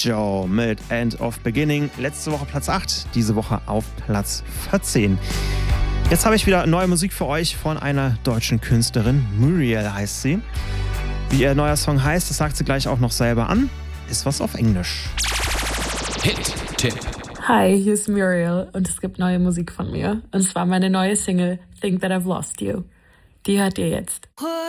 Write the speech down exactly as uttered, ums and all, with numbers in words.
Joe mit End of Beginning. Letzte Woche Platz acht, diese Woche auf Platz vierzehn. Jetzt habe ich wieder neue Musik für euch von einer deutschen Künstlerin. Muriel heißt sie. Wie ihr neuer Song heißt, das sagt sie gleich auch noch selber an. Ist was auf Englisch. Hit-Tipp. Hi, hier ist Muriel und es gibt neue Musik von mir. Und zwar meine neue Single Think That I've Lost You. Die hört ihr jetzt.